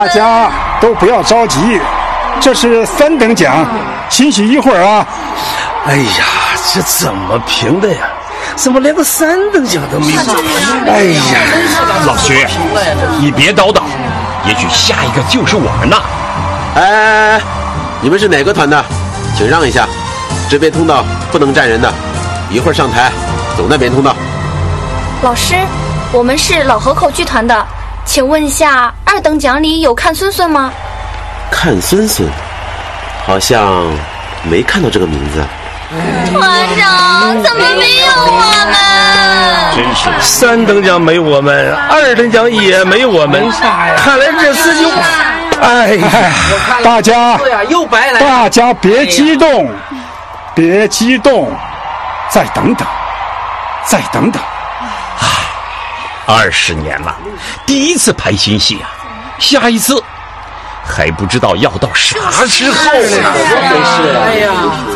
大家都不要着急，这是3等奖，欣喜一会儿啊。 哎呀，这怎么评的呀？怎么连个3等奖都没有？哎呀， 老徐，你别叨叨，也许下一个就是我们呢。 哎，你们是哪个团的？请让一下，这边通道不能站人的，一会儿上台，走那边通道。 老师，我们是老河口剧团的，请问一下，2等奖里有看孙孙吗？ 看孙孙，好像没看到这个名字。 团长，怎么没有我们？ 真是 3等奖没我们，2等奖也没我们，看来这次就……哎呀， 大家别激动，别激动，再等等，再等等。 20年了，第一次拍新戏啊，下一次还不知道要到啥时候呢。 哎呀。